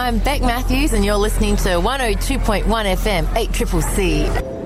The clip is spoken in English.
I'm Beck Matthews and you're listening to 102.1 FM, 8CCC.